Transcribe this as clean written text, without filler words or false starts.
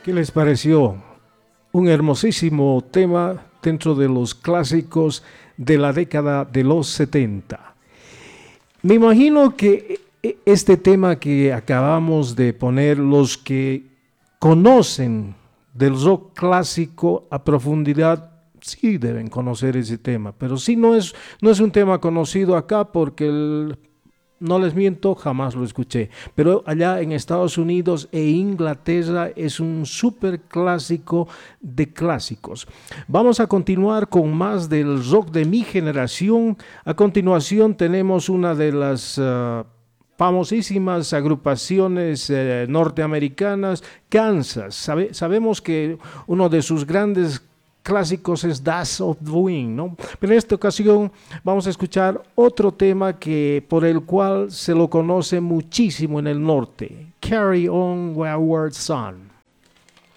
¿Qué les pareció? Un hermosísimo tema dentro de los clásicos de la década de los 70. Me imagino que este tema que acabamos de poner, los que conocen del rock clásico a profundidad, sí deben conocer ese tema, pero sí no es un tema conocido acá porque no les miento, jamás lo escuché. Pero allá en Estados Unidos e Inglaterra es un súper clásico de clásicos. Vamos a continuar con más del rock de mi generación. A continuación tenemos una de las famosísimas agrupaciones norteamericanas, Kansas. Sabemos que uno de sus grandes clásicos es Dust of the Wind, ¿no? Pero en esta ocasión vamos a escuchar otro tema por el cual se lo conoce muchísimo en el norte, Carry On Wayward Son.